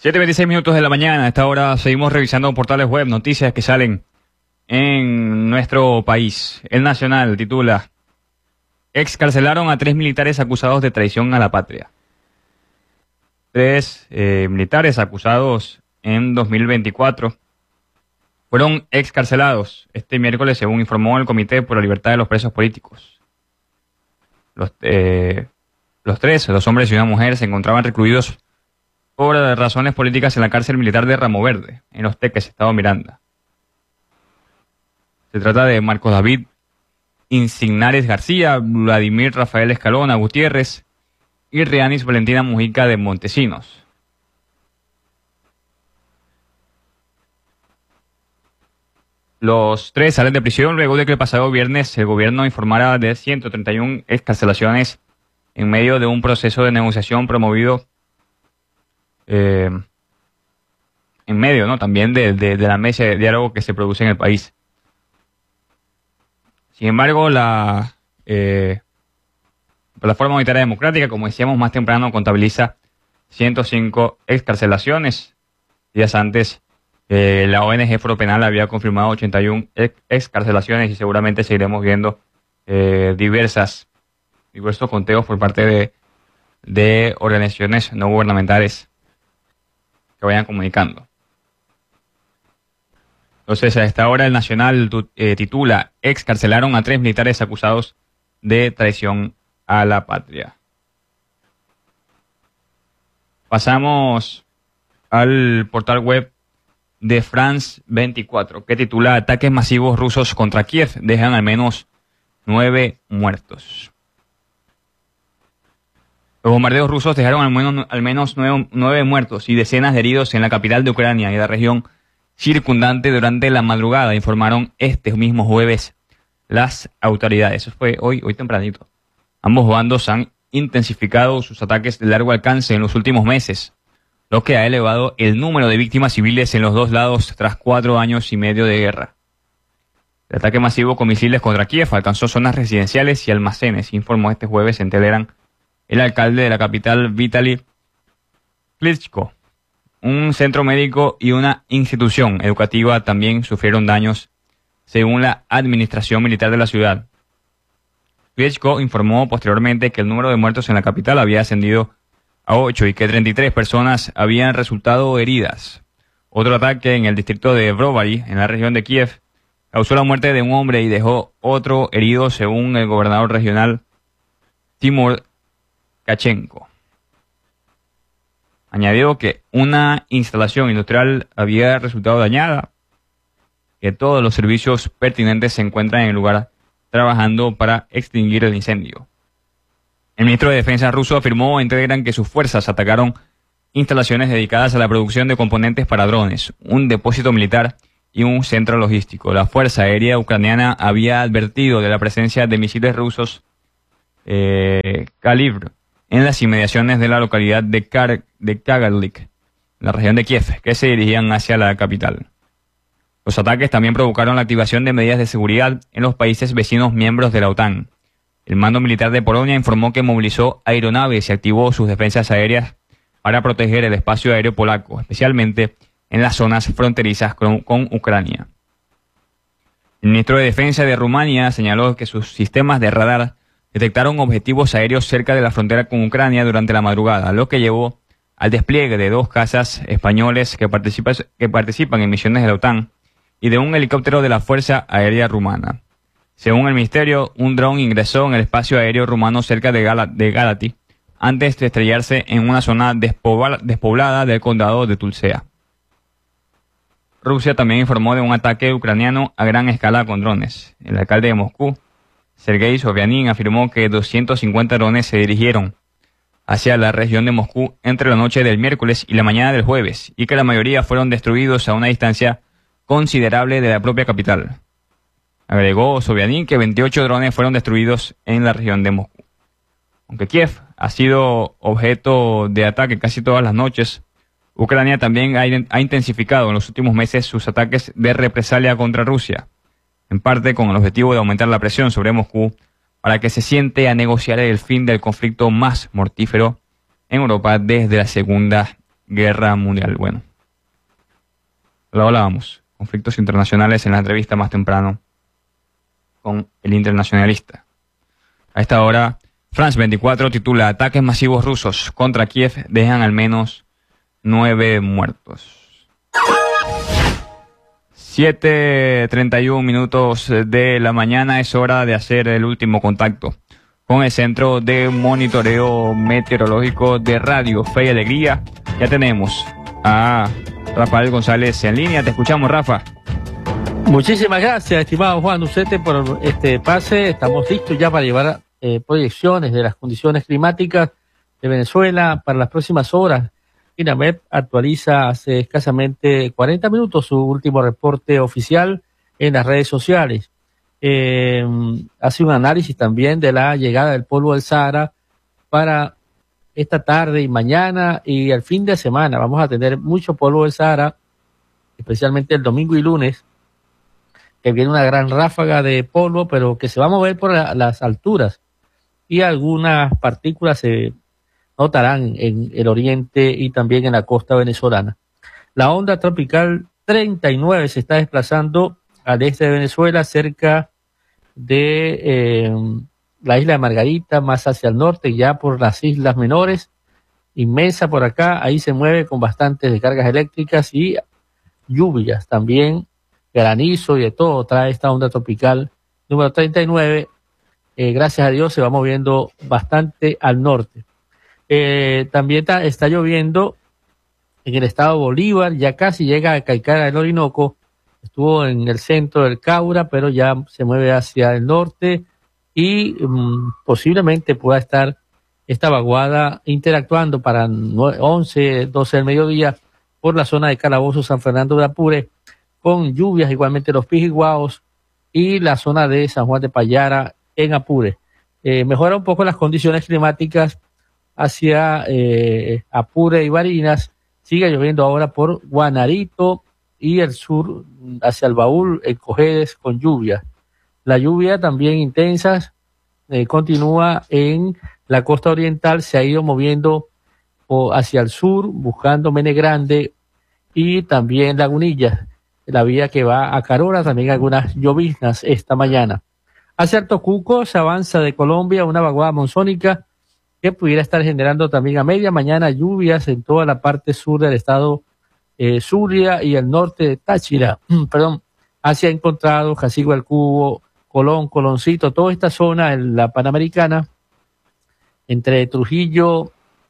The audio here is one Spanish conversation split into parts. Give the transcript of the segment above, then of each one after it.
7:26 de la mañana. A esta hora seguimos revisando portales web, noticias que salen en nuestro país. El Nacional titula: excarcelaron a 3 militares acusados de traición a la patria. 3 militares acusados en 2024 fueron excarcelados este miércoles, según informó el Comité por la Libertad de los Presos Políticos. Los 3, 2 hombres y una mujer, se encontraban recluidos por razones políticas en la cárcel militar de Ramo Verde, en Los Teques, Estado Miranda. Se trata de Marcos David Insignares García, Vladimir Rafael Escalona Gutiérrez y Rianis Valentina Mujica de Montesinos. Los 3 salen de prisión luego de que el pasado viernes el gobierno informara de 131 excarcelaciones en medio de un proceso de negociación promovido en medio, ¿no?, también de la mesa de diálogo que se produce en el país. Sin embargo, la Plataforma Unitaria Democrática, como decíamos más temprano, contabiliza 105 excarcelaciones. Días antes, la ONG Foro Penal había confirmado 81 excarcelaciones y seguramente seguiremos viendo diversos conteos por parte de organizaciones no gubernamentales que vayan comunicando. Entonces, a esta hora el Nacional titula: excarcelaron a 3 militares acusados de traición a la patria. Pasamos al portal web de France 24, que titula: ataques masivos rusos contra Kiev dejan al menos 9 muertos. Los bombardeos rusos dejaron al menos 9 muertos y decenas de heridos en la capital de Ucrania y la región circundante durante la madrugada, informaron este mismo jueves las autoridades. Eso fue hoy tempranito. Ambos bandos han intensificado sus ataques de largo alcance en los últimos meses, lo que ha elevado el número de víctimas civiles en los dos lados tras 4 años y medio de guerra. El ataque masivo con misiles contra Kiev alcanzó zonas residenciales y almacenes, informó este jueves en Telegram el alcalde de la capital, Vitaly Klitschko. Un centro médico y una institución educativa también sufrieron daños, según la administración militar de la ciudad. Klitschko informó posteriormente que el número de muertos en la capital había ascendido a 8 y que 33 personas habían resultado heridas. Otro ataque en el distrito de Brovary, en la región de Kiev, causó la muerte de un hombre y dejó otro herido, según el gobernador regional Timur Kachenko. Añadió que una instalación industrial había resultado dañada, que todos los servicios pertinentes se encuentran en el lugar trabajando para extinguir el incendio. El ministro de Defensa ruso afirmó en Telegram que sus fuerzas atacaron instalaciones dedicadas a la producción de componentes para drones, un depósito militar y un centro logístico. La Fuerza Aérea Ucraniana había advertido de la presencia de misiles rusos Kalibr en las inmediaciones de la localidad de Kagarlik, en la región de Kiev, que se dirigían hacia la capital. Los ataques también provocaron la activación de medidas de seguridad en los países vecinos miembros de la OTAN. El mando militar de Polonia informó que movilizó aeronaves y activó sus defensas aéreas para proteger el espacio aéreo polaco, especialmente en las zonas fronterizas con Ucrania. El ministro de Defensa de Rumania señaló que sus sistemas de radar detectaron objetivos aéreos cerca de la frontera con Ucrania durante la madrugada, lo que llevó al despliegue de 2 cazas españoles que participan en misiones de la OTAN y de un helicóptero de la Fuerza Aérea Rumana. Según el ministerio, un dron ingresó en el espacio aéreo rumano cerca de Galati antes de estrellarse en una zona despoblada del condado de Tulcea. Rusia también informó de un ataque ucraniano a gran escala con drones. El alcalde de Moscú, Sergei Sobyanin, afirmó que 250 drones se dirigieron hacia la región de Moscú entre la noche del miércoles y la mañana del jueves, y que la mayoría fueron destruidos a una distancia considerable de la propia capital. Agregó Sobyanin que 28 drones fueron destruidos en la región de Moscú. Aunque Kiev ha sido objeto de ataque casi todas las noches, Ucrania también ha intensificado en los últimos meses sus ataques de represalia contra Rusia, en parte con el objetivo de aumentar la presión sobre Moscú para que se siente a negociar el fin del conflicto más mortífero en Europa desde la Segunda Guerra Mundial. Bueno, lo hablábamos. Conflictos internacionales en la entrevista más temprano con el Internacionalista. A esta hora, France 24 titula: ataques masivos rusos contra Kiev dejan al menos 9 muertos. 7:31 minutos de la mañana, es hora de hacer el último contacto con el Centro de Monitoreo Meteorológico de Radio Fe y Alegría. Ya tenemos a Rafael González en línea. Te escuchamos, Rafa. Muchísimas gracias, estimado Juan Ucete, por este pase. Estamos listos ya para llevar proyecciones de las condiciones climáticas de Venezuela para las próximas horas. INAMET actualiza hace escasamente 40 minutos su último reporte oficial en las redes sociales. Hace un análisis también de la llegada del polvo del Sahara para esta tarde y mañana y el fin de semana. Vamos a tener mucho polvo del Sahara, especialmente el domingo y lunes, que viene una gran ráfaga de polvo, pero que se va a mover por las alturas y algunas partículas se notarán en el oriente y también en la costa venezolana. La onda tropical 39 se está desplazando al este de Venezuela, cerca de la isla de Margarita, más hacia el norte, ya por las islas menores, inmensa por acá. Ahí se mueve con bastantes descargas eléctricas y lluvias, también granizo y de todo trae esta onda tropical número 39. Gracias a Dios se va moviendo bastante al norte. También está lloviendo en el estado Bolívar, ya casi llega a Caicara del Orinoco. Estuvo en el centro del Caura, pero ya se mueve hacia el norte y posiblemente pueda estar esta vaguada interactuando para 11, 12 del mediodía por la zona de Calabozo, San Fernando de Apure, con lluvias igualmente los Pijiguaos y la zona de San Juan de Payara en Apure. Mejora un poco las condiciones climáticas hacia Apure y Barinas. Sigue lloviendo ahora por Guanarito y el sur hacia el Baúl, en Cojedes, con lluvia. La lluvia también intensas continúa en la costa oriental, se ha ido moviendo hacia el sur, buscando Mene Grande y también Lagunillas, la vía que va a Carora, también algunas lloviznas esta mañana. Hacia el Tocuco se avanza de Colombia una vaguada monzónica que pudiera estar generando también a media mañana lluvias en toda la parte sur del estado Zulia y el norte de Táchira, hacia Encontrado, Jacigo del Cubo, Colón, Coloncito, toda esta zona en la Panamericana, entre Trujillo,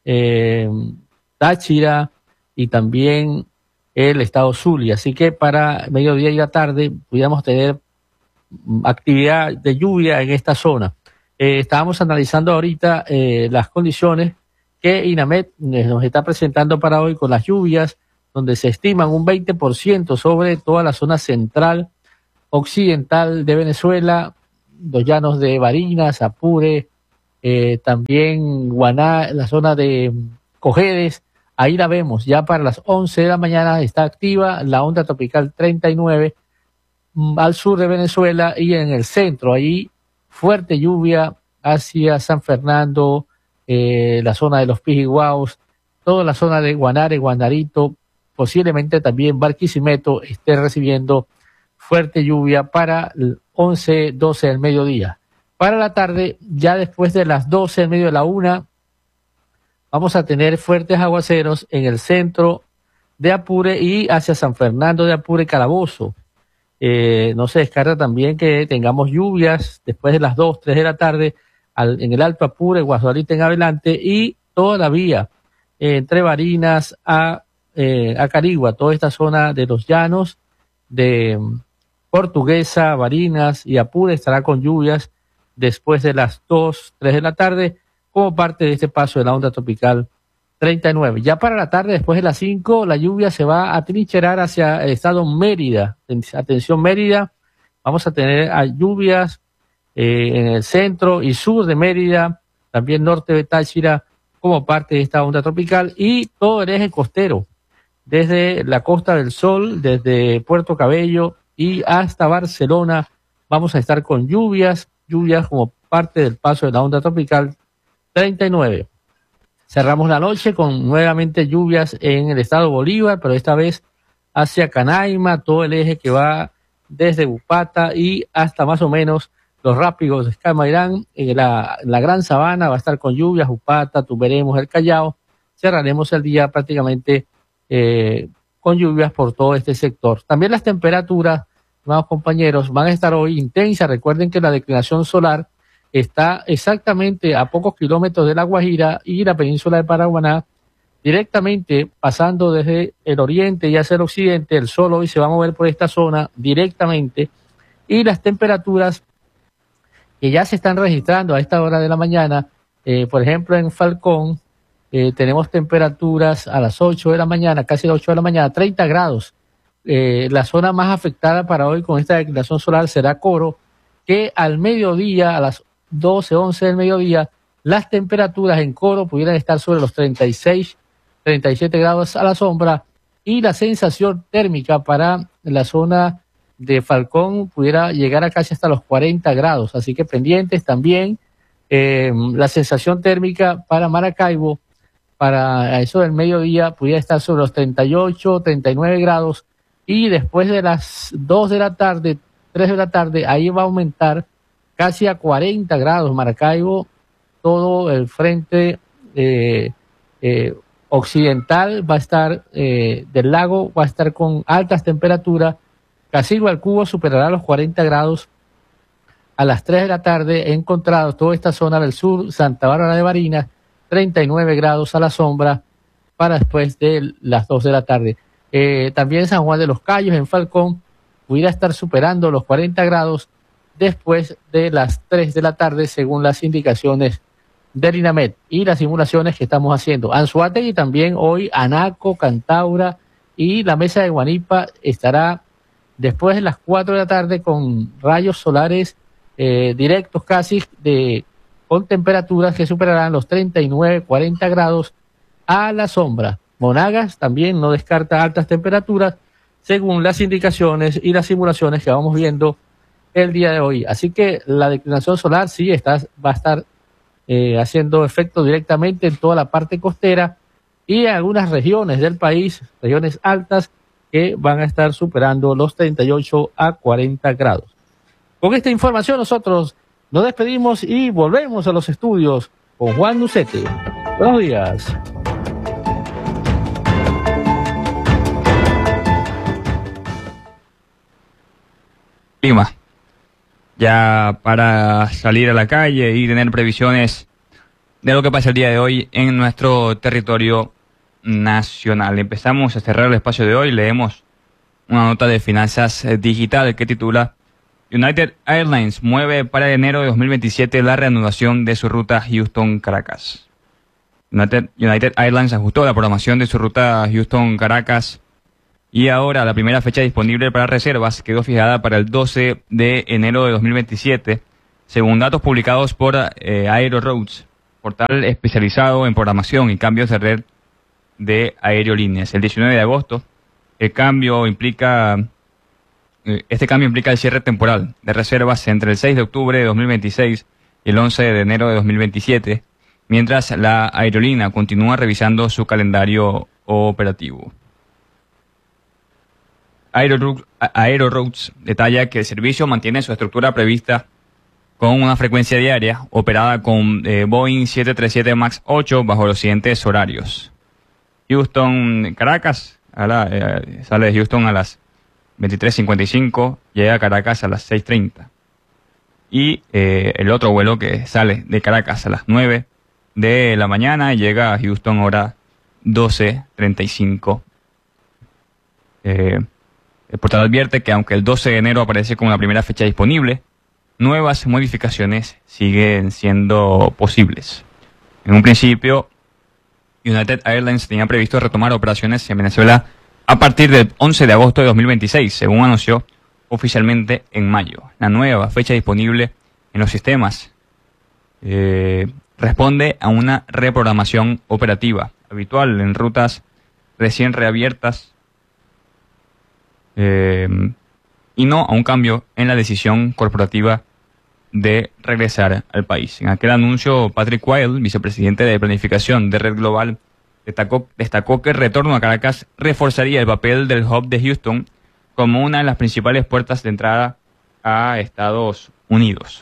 Táchira y también el estado Zulia. Así que para mediodía y la tarde pudiéramos tener actividad de lluvia en esta zona. Estábamos analizando ahorita las condiciones que INAMET nos está presentando para hoy con las lluvias, donde se estiman un 20% sobre toda la zona central occidental de Venezuela, los llanos de Barinas, Apure, también Guaná, la zona de Cojedes. Ahí la vemos, ya para las 11 de la mañana está activa la onda tropical 39 al sur de Venezuela y en el centro, ahí fuerte lluvia hacia San Fernando, la zona de los Pijiguaos, toda la zona de Guanare, Guanarito, posiblemente también Barquisimeto esté recibiendo fuerte lluvia para el 11, 12 del mediodía. Para la tarde, ya después de las 12 del medio de la 1, vamos a tener fuertes aguaceros en el centro de Apure y hacia San Fernando de Apure, Calabozo. No se descarta también que tengamos lluvias después de las 2, 3 de la tarde en el Alto Apure, Guazualita en adelante y toda la vía entre Barinas a Carigua, toda esta zona de los llanos de Portuguesa, Barinas y Apure estará con lluvias después de las 2, 3 de la tarde como parte de este paso de la onda tropical 39. Ya para la tarde, después de las 5, la lluvia se va a trincherar hacia el estado Mérida. Atención Mérida, vamos a tener lluvias en el centro y sur de Mérida, también norte de Táchira, como parte de esta onda tropical, y todo el eje costero, desde la Costa del Sol, desde Puerto Cabello y hasta Barcelona, vamos a estar con lluvias como parte del paso de la onda tropical 39. Cerramos la noche con nuevamente lluvias en el estado Bolívar, pero esta vez hacia Canaima, todo el eje que va desde Upata y hasta más o menos los Rápigos de Escamairán. La Gran Sabana va a estar con lluvias, Upata, Tuberemos, el Callao. Cerraremos el día prácticamente con lluvias por todo este sector. También las temperaturas, estimados compañeros, van a estar hoy intensas. Recuerden que la declinación solar está exactamente a pocos kilómetros de La Guajira y la península de Paraguaná, directamente pasando desde el oriente y hacia el occidente. El sol hoy se va a mover por esta zona directamente y las temperaturas que ya se están registrando a esta hora de la mañana, por ejemplo en Falcón, tenemos temperaturas a las 8 de la mañana, casi las 8 de la mañana, 30 grados. La zona más afectada para hoy con esta declinación solar será Coro, que al mediodía, a las 12, 11 del mediodía, las temperaturas en Coro pudieran estar sobre los 36, 37 grados a la sombra y la sensación térmica para la zona de Falcón pudiera llegar a casi hasta los 40 grados. Así que pendientes también. La sensación térmica para Maracaibo, para eso del mediodía, pudiera estar sobre los 38, 39 grados y después de las 2 de la tarde, 3 de la tarde, ahí va a aumentar casi a 40 grados Maracaibo, todo el frente occidental va a estar, del lago va a estar con altas temperaturas. Casigua al Cubo superará los 40 grados a las 3 de la tarde. He encontrado toda esta zona del sur, Santa Bárbara de Barinas, 39 grados a la sombra para después de las 2 de la tarde. También San Juan de los Cayos en Falcón pudiera estar superando los 40 grados después de las 3 de la tarde, según las indicaciones del INAMED y las simulaciones que estamos haciendo. Anzoátegui también hoy, Anaco, Cantaura y la Mesa de Guanipa estará después de las 4 de la tarde con rayos solares directos casi con temperaturas que superarán los 39, 40 grados a la sombra. Monagas también no descarta altas temperaturas según las indicaciones y las simulaciones que vamos viendo el día de hoy. Así que la declinación solar sí va a estar haciendo efecto directamente en toda la parte costera y en algunas regiones del país, regiones altas, que van a estar superando los 38 a 40 grados. Con esta información nosotros nos despedimos y volvemos a los estudios con Juan Nucete. Buenos días. Clima. Ya para salir a la calle y tener previsiones de lo que pasa el día de hoy en nuestro territorio nacional. Empezamos a cerrar el espacio de hoy. Leemos una nota de Finanzas Digital que titula: United Airlines mueve para enero de 2027 la reanudación de su ruta Houston-Caracas. United Airlines ajustó la programación de su ruta Houston-Caracas y ahora la primera fecha disponible para reservas quedó fijada para el 12 de enero de 2027, según datos publicados por Aeroroutes, portal especializado en programación y cambios de red de aerolíneas. El 19 de agosto, este cambio implica el cierre temporal de reservas entre el 6 de octubre de 2026 y el 11 de enero de 2027, mientras la aerolínea continúa revisando su calendario operativo. Aeroroutes detalla que el servicio mantiene su estructura prevista con una frecuencia diaria operada con Boeing 737 MAX 8 bajo los siguientes horarios. Houston-Caracas, sale de Houston a las 23:55, llega a Caracas a las 6:30. Y el otro vuelo que sale de Caracas a las 9 de la mañana y llega a Houston hora 12:35. El portal advierte que aunque el 12 de enero aparece como la primera fecha disponible, nuevas modificaciones siguen siendo posibles. En un principio, United Airlines tenía previsto retomar operaciones en Venezuela a partir del 11 de agosto de 2026, según anunció oficialmente en mayo. La nueva fecha disponible en los sistemas responde a una reprogramación operativa habitual en rutas recién reabiertas y no a un cambio en la decisión corporativa de regresar al país. En aquel anuncio, Patrick Wilde, vicepresidente de planificación de Red Global, destacó que el retorno a Caracas reforzaría el papel del hub de Houston como una de las principales puertas de entrada a Estados Unidos,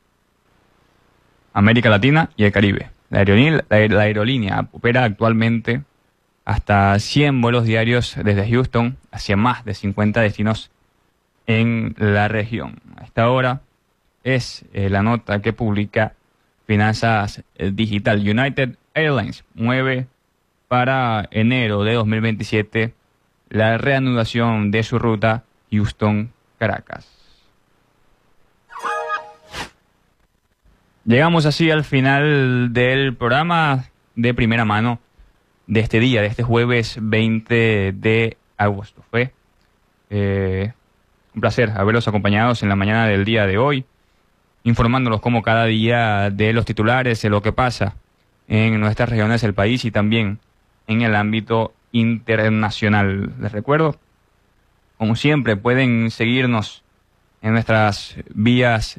América Latina y el Caribe. La aerolínea opera actualmente hasta 100 vuelos diarios desde Houston hacia más de 50 destinos en la región. A esta hora es la nota que publica Finanzas Digital. United Airlines mueve para enero de 2027 la reanudación de su ruta Houston-Caracas. Llegamos así al final del programa de primera mano de este día, de este jueves 20 de agosto. Fue un placer haberlos acompañados en la mañana del día de hoy, informándolos como cada día de los titulares, de lo que pasa en nuestras regiones del país y también en el ámbito internacional. Les recuerdo, como siempre, pueden seguirnos en nuestras vías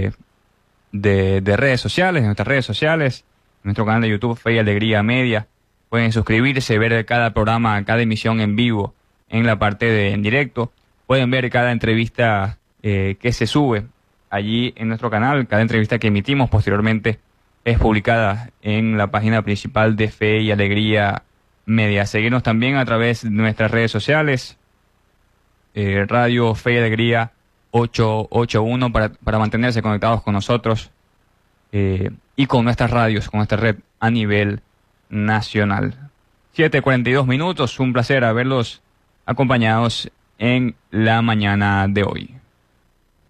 de redes sociales, en nuestras redes sociales, en nuestro canal de YouTube, Fe y Alegría Media. Pueden suscribirse, ver cada programa, cada emisión en vivo en la parte de en directo. Pueden ver cada entrevista que se sube allí en nuestro canal. Cada entrevista que emitimos posteriormente es publicada en la página principal de Fe y Alegría Media. Seguirnos también a través de nuestras redes sociales, Radio Fe y Alegría 881 para mantenerse conectados con nosotros y con nuestras radios, con esta red a nivel nacional. 7:42 minutos, un placer haberlos acompañados en la mañana de hoy.